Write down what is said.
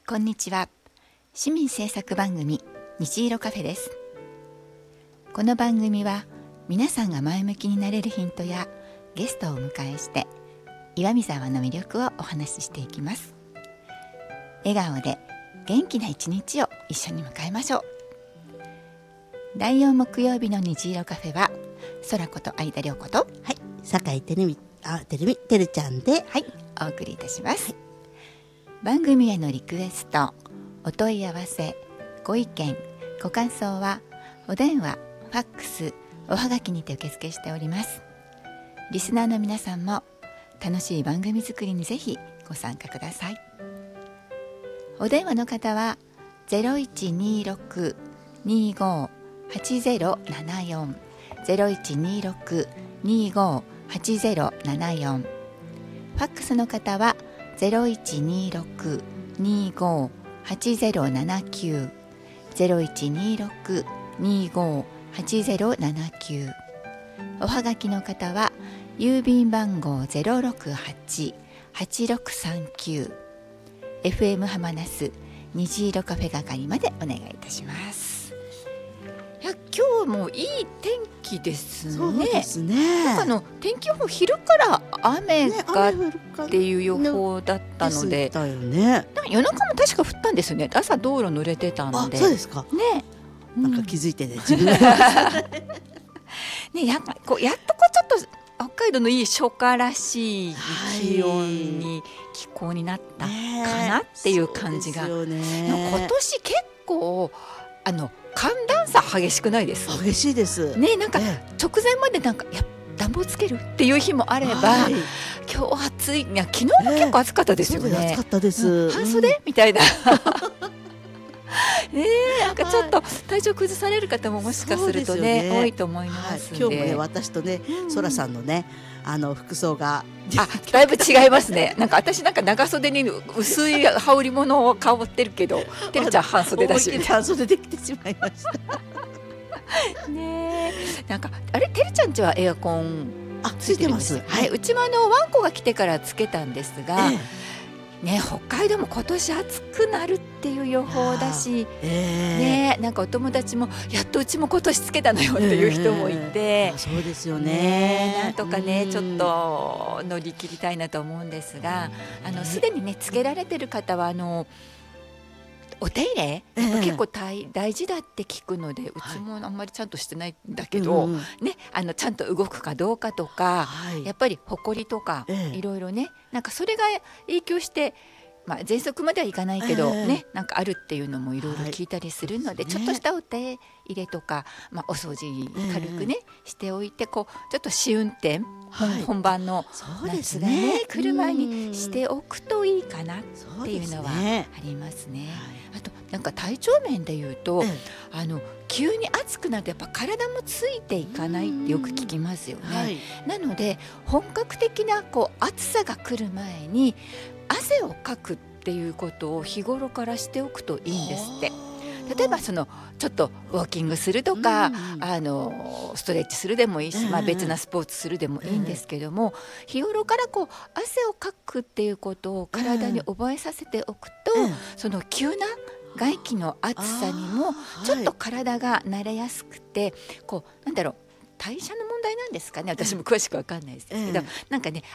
こんにちは。市民制作番組虹色カフェです。この番組は皆さんが前向きになれるヒントやゲストをお迎えして岩見沢の魅力をお話ししていきます。笑顔で元気な一日を一緒に迎えましょう。第4木曜日の虹色カフェは空子と相田涼子と、 酒井てるちゃんで、 お送りいたします。番組へのリクエスト、お問い合わせ、ご意見、ご感想はお電話、ファックス、おはがきにて受け付けしております。リスナーの皆さんも楽しい番組作りにぜひご参加ください。お電話の方は 0126-25-8074 0126-25-8074、ファックスの方は0126-25-8079 0126-25-8079、おはがきの方は郵便番号 068-8639 FM 浜那須虹色カフェ係までお願いいたします。いや、今日もいい天気ですね。 そうですね。 天気予報昼から雨がっていう予報だったので、夜中も確か降ったんですよね。朝道路濡れてたんで。 そうですかね、 なんか気づいてね、自分がね、やっとちょっと北海道のいい初夏らしい気温に、気候になったかなっていう感じが、今年結構寒暖差激しくないですか？ 激しいですね。なんか直前まで暖房つけるっていう日もあれば、今日暑い、昨日も結構暑かったですよね。 暑かったです。 半袖みたいななんかちょっと体調崩される方ももしかするとね、多いと思いますので、 今日もね、私とね、そらさんのね、服装がだいぶ違いますね。なんか私長袖に薄い羽織物を羽織ってるけど、てるちゃん半袖だし、 半袖できてしまいましたね。なんかてるちゃんちはエアコンついてます。 うちもワンコが来てからつけたんですが、ね、北海道も今年暑くなるっていう予報だし、なんかお友達もやっとうちも今年つけたのよっていう人もいて、 そうですよね。 なんとかね、ちょっと乗り切りたいなと思うんですが、すでにねつけられてる方はお手入れ結構大事だって聞くので、うちもあんまりちゃんとしてないんだけど、ちゃんと動くかどうかとか、やっぱりほこりとかいろいろね、なんかそれが影響して、喘息まではいかないけどなんかあるっていうのもいろいろ聞いたりするので、ちょっとしたお手入れとか、お掃除軽くねしておいて、ちょっと試運転、本番の夏がね来る前にしておくといいかなっていうのはありますね。あとなんか体調面で言うと、急に暑くなるとやっぱ体もついていかないってよく聞きますよね。なので本格的な暑さが来る前に汗をかくっていうことを日頃からしておくといいんですって。例えばちょっとウォーキングするとか、ストレッチするでもいいし、別なスポーツするでもいいんですけども、日頃から汗をかくっていうことを体に覚えさせておくと、その急な外気の暑さにもちょっと体が慣れやすくて、なんだろう、代謝の問題なんですかね、私も詳しく分かんないですけど、なんかね、